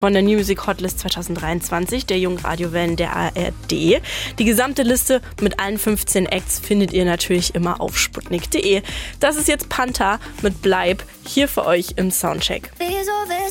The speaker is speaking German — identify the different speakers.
Speaker 1: von der New Music Hotlist 2023, der Jungradiowellen der ARD. Die gesamte Liste mit allen 15 Acts findet ihr natürlich immer auf sputnik.de. Das ist jetzt Panther mit Bleib, hier für euch im Soundcheck.
Speaker 2: Wieso willst